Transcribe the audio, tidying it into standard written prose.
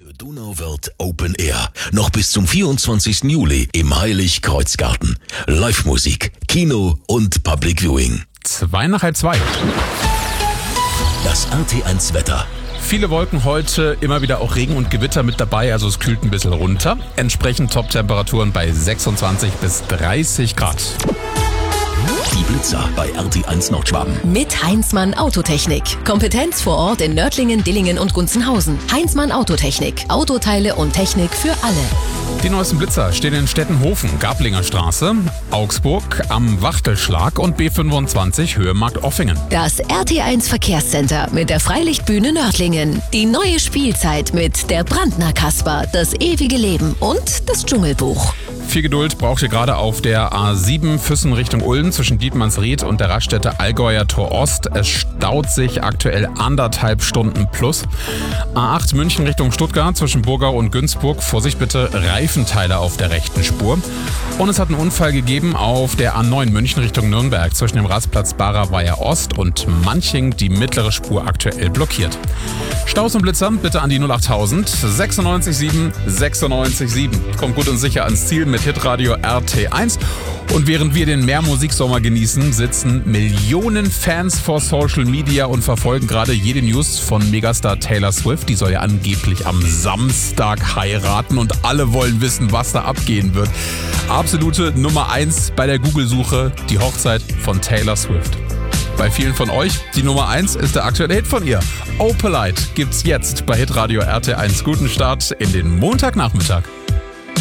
Für Donauwörth Open Air. Noch bis zum 24. Juli im Heiligkreuzgarten. Live-Musik, Kino und Public Viewing. 2:02. Das RT1 Wetter. Viele Wolken heute, immer wieder auch Regen und Gewitter mit dabei, also es kühlt ein bisschen runter. Entsprechend Top-Temperaturen bei 26 bis 30 Grad. Die Blitzer bei RT1 Nordschwaben. Mit Heinzmann Autotechnik. Kompetenz vor Ort in Nördlingen, Dillingen und Gunzenhausen. Heinzmann Autotechnik. Autoteile und Technik für alle. Die neuesten Blitzer stehen in Stettenhofen, Gablinger Straße, Augsburg, am Wachtelschlag und B25 Höhe Markt-Offingen. Das RT1 Verkehrscenter mit der Freilichtbühne Nördlingen. Die neue Spielzeit mit der Brandner Kasper, das ewige Leben und das Dschungelbuch. Viel Geduld braucht ihr gerade auf der A7 Füssen Richtung Ulm zwischen Dietmannsried und der Raststätte Allgäuer Tor Ost. Es staut sich aktuell 1,5 Stunden plus. A8 München Richtung Stuttgart zwischen Burgau und Günzburg. Vorsicht bitte, Reifenteile auf der rechten Spur. Und es hat einen Unfall gegeben auf der A9 München Richtung Nürnberg zwischen dem Rastplatz Barer Weiher Ost und Manching, die mittlere Spur aktuell blockiert. Staus und Blitzer bitte an die 08000 967 967. Kommt gut und sicher ans Ziel mit Hitradio RT1. Und während wir den Meermusiksommer genießen, sitzen Millionen Fans vor Social Media und verfolgen gerade jede News von Megastar Taylor Swift. Die soll ja angeblich am Samstag heiraten und alle wollen wissen, was da abgehen wird. Absolute Nummer 1 bei der Google-Suche, die Hochzeit von Taylor Swift. Bei vielen von euch, die Nummer 1 ist der aktuelle Hit von ihr. Oh Polite gibt's jetzt bei Hitradio RT1. Guten Start in den Montagnachmittag.